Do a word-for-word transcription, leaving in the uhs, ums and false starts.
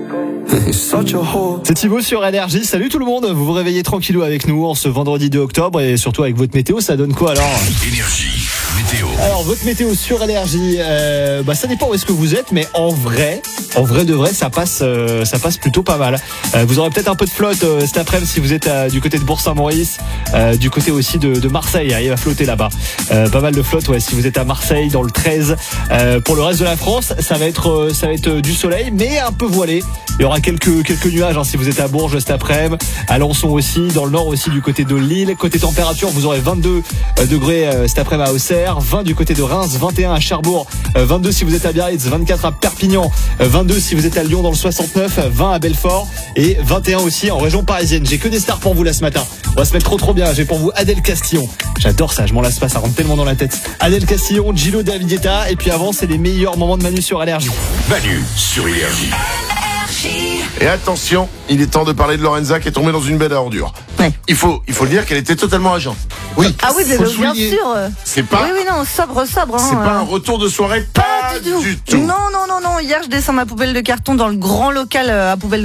C'est Thibaut sur Énergie. Salut tout le monde. Vous vous réveillez tranquillou avec nous en ce vendredi deux octobre et surtout avec votre météo. Ça donne quoi alors? Énergie, météo. Alors votre météo sur Énergie, euh, bah ça dépend où est-ce que vous êtes, mais en vrai, en vrai de vrai, ça passe, euh, ça passe plutôt pas mal. Euh, vous aurez peut-être un peu de flotte euh, cet après-midi si vous êtes euh, du côté de Bourg-Saint-Maurice, euh, du côté aussi de, de Marseille. Hein, il va flotter là-bas. Euh, pas mal de flotte, ouais. Si vous êtes à Marseille, dans le treize. Euh, pour le reste de la France, ça va être, euh, ça va être euh, du soleil, mais un peu voilé. Il y aura quelques quelques nuages hein, si vous êtes à Bourges cet après-midi, à Alençon aussi, dans le nord aussi du côté de Lille. Côté température, vous aurez vingt-deux degrés euh, cet après-midi à Auxerre, vingt du côté de Reims, vingt et un à Cherbourg, euh, vingt-deux si vous êtes à Biarritz, vingt-quatre à Perpignan, euh, vingt-deux si vous êtes à Lyon dans le soixante-neuf, vingt à Belfort et vingt et un aussi en région parisienne. J'ai que des stars pour vous là ce matin. On va se mettre trop trop bien. J'ai pour vous Adèle Castillon. J'adore ça, je m'en lasse pas, ça rentre tellement dans la tête. Adèle Castillon, Gillo Davidieta et puis avant c'est les meilleurs moments de Manu sur Énergie. Manu sur Énergie. Et attention, il est temps de parler de Lorenza qui est tombée dans une benne à ordures. Ouais. Il faut, il faut le dire qu'elle était totalement agent. Oui. Ah oui, mais faut le bien souligner. sûr. C'est pas, Oui, oui, non, sobre, sobre. Hein, c'est pas euh. un retour de soirée, pas, Pas du tout. du tout. Non, non, non, non. Hier, je descends ma poubelle de carton dans le grand local euh, à poubelle